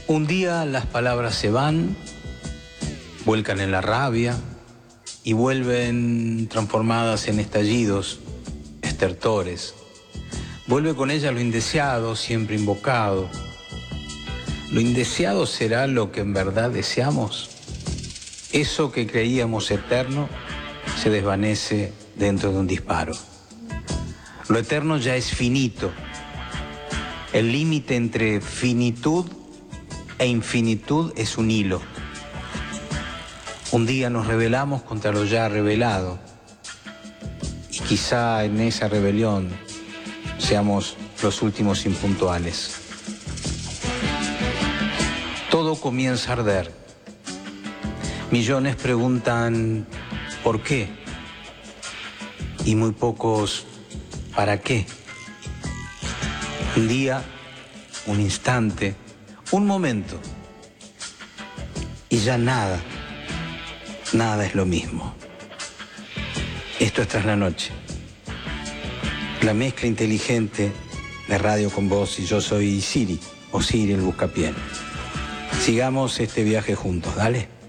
Un día las palabras se van, vuelcan en la rabia y vuelven transformadas en estallidos, estertores. Vuelve con ella lo indeseado, siempre invocado. ¿Lo indeseado será lo que en verdad deseamos? Eso que creíamos eterno se desvanece dentro de un disparo. Lo eterno ya es finito. El límite entre finitud e infinitud es un hilo. Un día nos rebelamos contra lo ya revelado y quizá en esa rebelión seamos los últimos impuntuales. Todo comienza a arder. Millones preguntan ¿por qué? Y muy pocos ¿para qué? Un día, un instante, un momento y ya nada es lo mismo. Esto es Tras la Noche, la mezcla inteligente de Radio con Voz, y yo soy Siri, o Siri el Buscapié. Sigamos este viaje juntos, dale.